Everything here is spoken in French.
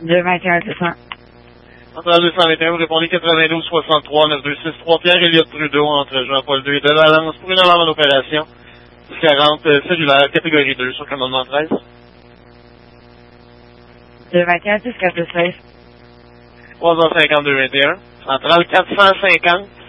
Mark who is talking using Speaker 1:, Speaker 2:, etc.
Speaker 1: 221-200.
Speaker 2: Entre 221, vous répondez 92 63 9263. Pierre-Éliott Trudeau entre Jean-Paul II et de Valence pour une alarme en opération. 40 cellulaire, catégorie 2 sur commandement 13.
Speaker 1: 221-6-4-16.
Speaker 2: 3h52-21. Centrale 450.